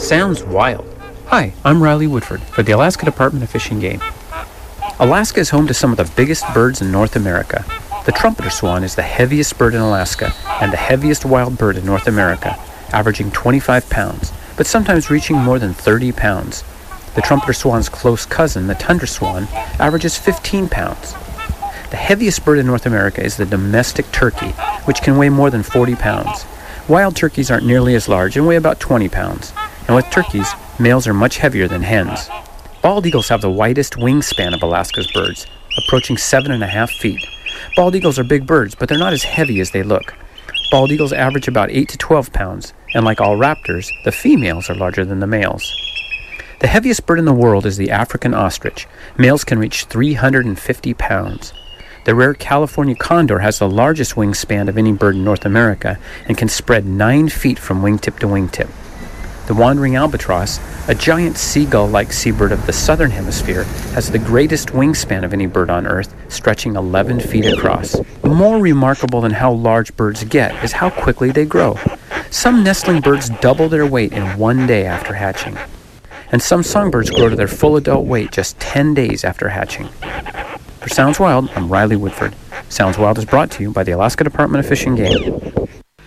Sounds wild. Hi, I'm Riley Woodford for the Alaska Department of Fish and Game. Alaska is home to some of the biggest birds in North America. The trumpeter swan is the heaviest bird in Alaska and the heaviest wild bird in North America, averaging 25 pounds, but sometimes reaching more than 30 pounds. The trumpeter swan's close cousin, the tundra swan, averages 15 pounds. The heaviest bird in North America is the domestic turkey, which can weigh more than 40 pounds. Wild turkeys aren't nearly as large and weigh about 20 pounds. And with turkeys, males are much heavier than hens. Bald eagles have the widest wingspan of Alaska's birds, approaching 7.5 feet. Bald eagles are big birds, but they're not as heavy as they look. Bald eagles average about 8 to 12 pounds, and like all raptors, the females are larger than the males. The heaviest bird in the world is the African ostrich. Males can reach 350 pounds. The rare California condor has the largest wingspan of any bird in North America and can spread 9 feet from wingtip to wingtip. The wandering albatross, a giant seagull-like seabird of the southern hemisphere, has the greatest wingspan of any bird on Earth, stretching 11 feet across. More remarkable than how large birds get is how quickly they grow. Some nestling birds double their weight in 1 day after hatching. And some songbirds grow to their full adult weight just 10 days after hatching. For Sounds Wild, I'm Riley Woodford. Sounds Wild is brought to you by the Alaska Department of Fish and Game.